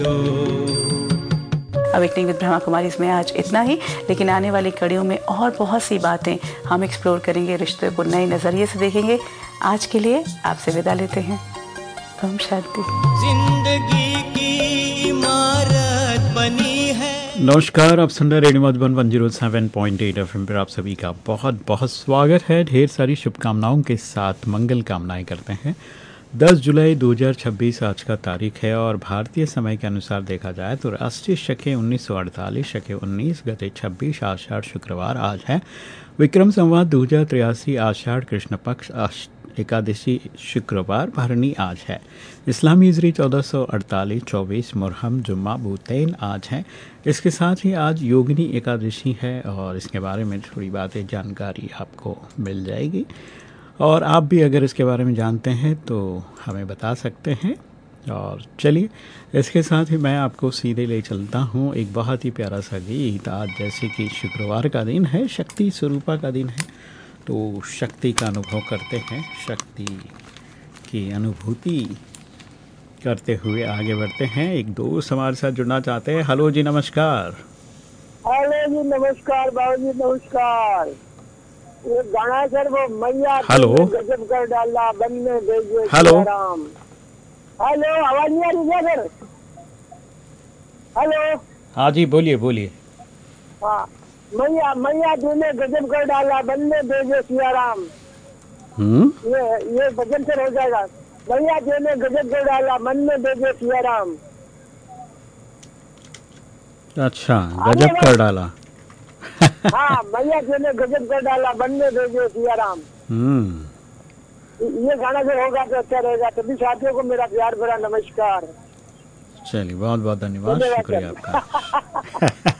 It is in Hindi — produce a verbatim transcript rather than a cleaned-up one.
अवेकनिंग विद ब्रह्मा कुमारी इसमें आज इतना ही, लेकिन आने वाली कड़ियों में और बहुत सी बातें हम एक्सप्लोर करेंगे, रिश्तों को नए नज़रिए से देखेंगे। आज के लिए आपसे विदा लेते हैं। ओम शांति। जिंदगी की इमारत बनी है। नमस्कार, आप सुन रहे radio Madhuban one zero seven point eight FM पर आप सभी का बहुत बहुत स्वागत है। ढेर सारी शुभकामनाओं के साथ मंगल कामनाएं करते हैं। दस जुलाई दो हज़ार छब्बीस आज का तारीख है और भारतीय समय के अनुसार देखा जाए तो राष्ट्रीय शके उन्नीस सौ अड़तालीस, शके उन्नीस, गते छब्बीस आषाढ़ शुक्रवार आज है। विक्रम संवत दो हज़ार तिरासी आषाढ़ कृष्ण पक्ष एकादशी शुक्रवार, भरनी आज है। इस्लामी हिजरी चौदह सौ अड़तालीस, चौबीस मुहर्रम जुम्मा बुतैन आज है। इसके साथ ही आज योगिनी एकादशी है और इसके बारे में थोड़ी बातें जानकारी आपको मिल जाएगी और आप भी अगर इसके बारे में जानते हैं तो हमें बता सकते हैं। और चलिए, इसके साथ ही मैं आपको सीधे ले चलता हूँ एक बहुत ही प्यारा सा गीत। आज जैसे कि शुक्रवार का दिन है, शक्ति स्वरूपा का दिन है, तो शक्ति का अनुभव करते हैं, शक्ति की अनुभूति करते हुए आगे बढ़ते हैं। एक दोस्त हमारे साथ जुड़ना चाहते हैं। हेलो जी, नमस्कार। हेलो जी, नमस्कार बाबू जी, नमस्कार। ये गाना सर वो मैया हेलो गजब कर डाला बनने भेजे हेलो राम। हेलो, आवाज नहीं आ रही क्या सर? हेलो, हाँ जी, बोलिए बोलिए। हाँ, मैया मैया तूने गजब कर डाला बनने भेजे सिया राम। हम्म ये ये भजन से हो जाएगा। मैया तूने गजब कर डाला मन में भेजे सिया राम। अच्छा, गजब कर डाला। हाँ, मैया तूने गजब कर डाला बनने भेजे सिया राम। हम्म ये गाना से होगा तो अच्छा रहेगा। सभी साथियों को मेरा प्यार भरा नमस्कार। चलिए, बहुत बहुत धन्यवाद, शुक्रिया आपका।